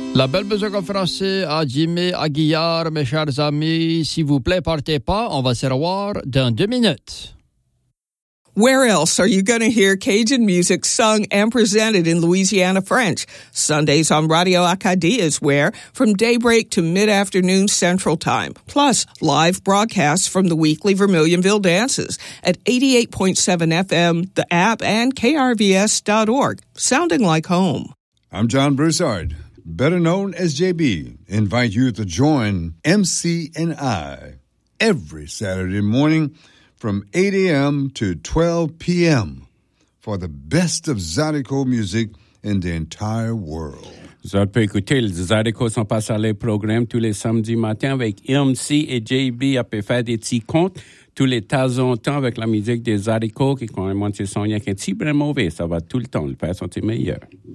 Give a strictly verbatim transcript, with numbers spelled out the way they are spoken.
La belle musique en français à Jimmy Aguillard, mes chers amis. S'il vous plaît, partez pas. On va se revoir dans deux minutes. Where else are you going to hear Cajun music sung and presented in Louisiana French? Sundays on Radio Acadie is where, from daybreak to mid-afternoon Central Time. Plus, live broadcasts from the weekly Vermilionville dances at eighty-eight point seven F M, the app, and K R V S dot org. Sounding like home. I'm John Broussard, better known as J B. Invite you to join M C and I every Saturday morning from eight a.m. to twelve p.m. for the best of Zydeco music in the entire world. Vous avez pu écouter les Zydeco sont pas sur les programmes tous les samedis matins avec M C et J B à peut faire des petits comptes tous les temps en temps avec la musique des Zydeco qui quand même c'est son rien qu'un petit brin mauvais, ça va tout le temps le faire sentir meilleur.